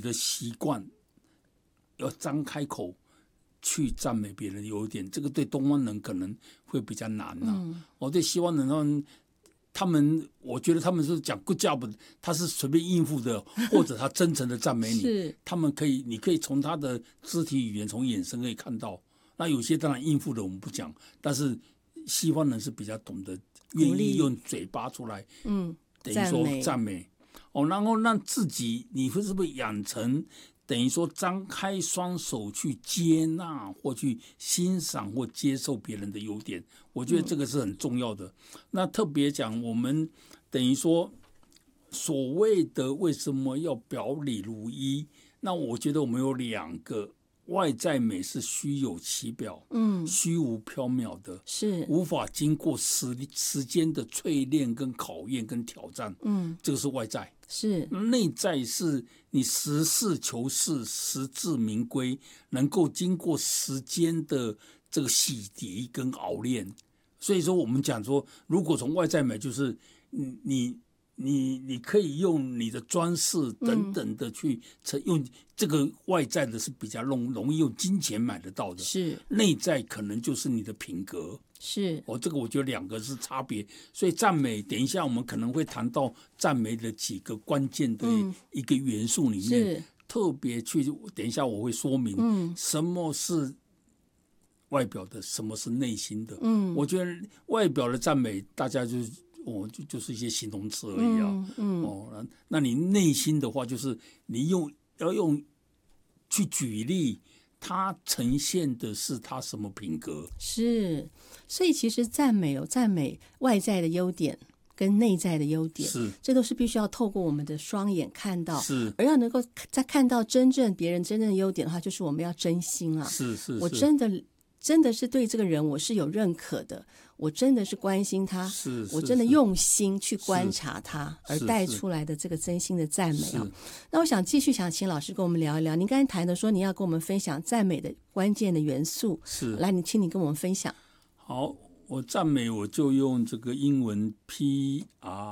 的习惯要张开口去赞美别人的优点，这个对东方人可能会比较难我对西方人他们我觉得他们是讲 good job， 他是随便应付的，或者他真诚的赞美你，他们你可以从他的肢体语言、从眼神可以看到。那有些当然应付的我们不讲，但是西方人是比较懂得愿意用嘴巴出来，等于说赞美然后让自己你会是不是养成等于说张开双手去接纳或去欣赏或接受别人的优点，我觉得这个是很重要的。那特别讲我们等于说所谓的为什么要表里如一，那我觉得我们有2个。外在美是虚有其表，虚无缥缈的， 是无法经过时间的淬炼跟考验跟挑战，这个是外在。 是内在是你实事求是、实至名归，能够经过时间的这个洗涤跟熬练。所以说，我们讲说，如果从外在美，就是你可以用你的装饰等等的去用这个外在的是比较容易用金钱买得到的， 是内在可能就是你的品格。 是这个我觉得2个是差别，所以赞美等一下我们可能会谈到赞美的几个关键的一个元素里面，特别去等一下我会说明什么是外表的，什么是内心的。我觉得外表的赞美大家就是一些形容词而已那你内心的话，就是你要用去举例。它呈现的是它什么品格？ 是，所以其实赞美外在的优点跟内在的优点，这都是必须要透过我们的双眼看到，而要能够再看到别人真正的优点的话，就是我们要真心啊！我真的是对这个人我是有认可的，我真的是关心他，我真的用心去观察他，而带出来的这个真心的赞美啊。那我想继续想请老师跟我们聊一聊，您刚才谈的说你要跟我们分享赞美的关键的元素，来，请你跟我们分享。 好，我赞美我就用这个英文 PRAISE，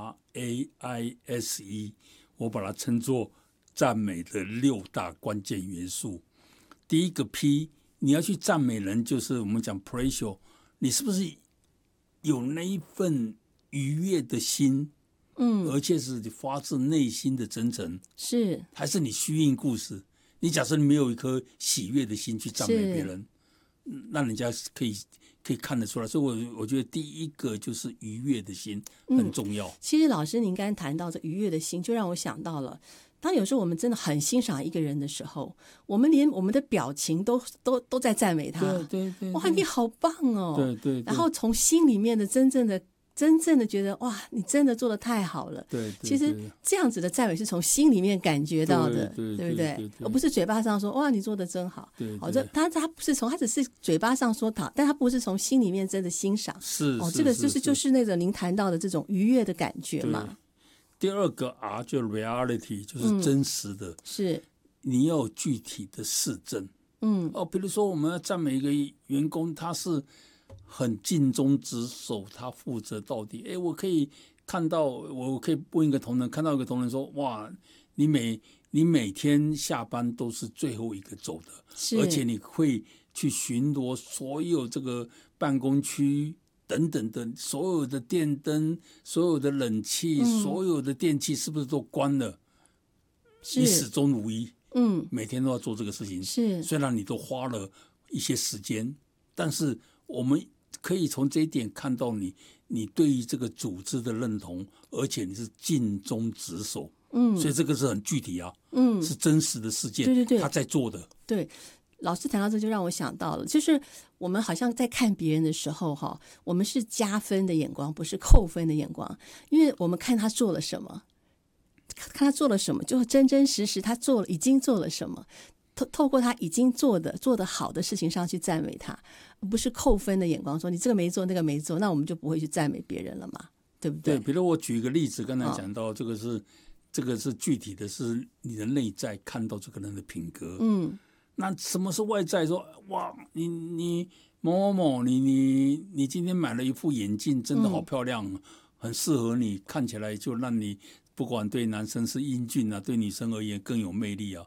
我把它称作赞美的6大关键元素。第一个 P，你要去赞美人，就是我们讲 praise， 你是不是有那一份愉悦的心？而且是发自内心的真诚， 是还是你虚应故事？你假设你没有一颗喜悦的心去赞美别人，那人家可以看得出来。所以我觉得第一个就是愉悦的心很重要。 其实老师您刚才谈到这愉悦的心，就让我想到了。当有时候我们真的很欣赏一个人的时候，我们连我们的表情都在赞美他。 对， 哇，你好棒哦！ 对， 然后从心里面的真正的觉得，哇，你真的做得太好了。 对， 其实这样子的赞美是从心里面感觉到的，对不对？而不是嘴巴上说，哇，你做得真好。他不是他只是嘴巴上说他，但他不是从心里面真的欣赏。这个就是那种您谈到的这种愉悦的感觉嘛。 第2个 R 就 reality， 就是真实的， 是你要有具体的事证。比如说我们要赞美一个员工，他是很尽忠职守，他负责到底。我可以问一个同仁，看到一个同仁说，哇，你每天下班都是最后一个走的，而且你会去巡逻所有这个办公区等等的，所有的电灯、所有的冷气、所有的电器是不是都关了？你始终如一，每天都要做这个事情。虽然你都花了一些时间，但是我们可以从这一点看到你对于这个组织的认同，而且你是尽忠职守。所以这个是很具体啊，是真实的事件，他在做的。 对。老师谈到这就让我想到了，就是我们好像在看别人的时候我们是加分的眼光，不是扣分的眼光，因为我们看他做了什么，就真真实实他已经做了什么，透过他已经做得好的事情上去赞美他，不是扣分的眼光说你这个没做那个没做，那我们就不会去赞美别人了嘛，对不对？ 对，比如我举一个例子，刚才讲到这个是具体的，是你的内在看到这个人的品格。那什么是外在？说哇，你某某某，你今天买了一副眼镜，真的好漂亮，很适合你，看起来就让你不管对男生是英俊啊，对女生而言更有魅力啊。